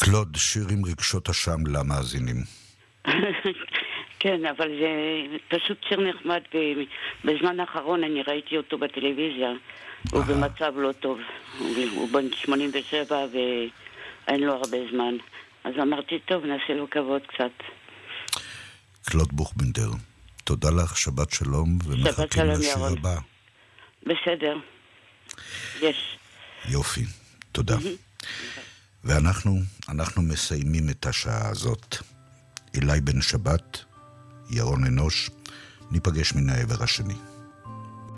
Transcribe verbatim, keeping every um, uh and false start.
קלוד, שיר עם רגשות אשם למאזינים. כן, אבל זה פשוט שיר נחמד. בזמן האחרון אני ראיתי אותו בטלוויזיה. הוא במצב לא טוב. הוא בן שמונים ושבע ואין לו הרבה זמן. אז אמרתי, טוב, נעשה לו כבוד קצת. קלוד בוכבינדר, תודה לך, שבת שלום, ומחכים לשיר הבא. בסדר. יש. יופי, תודה. ואנחנו, אנחנו מסיימים את השעה הזאת. אילי בן שבת, ירון אנוש, ניפגש מן העבר השני.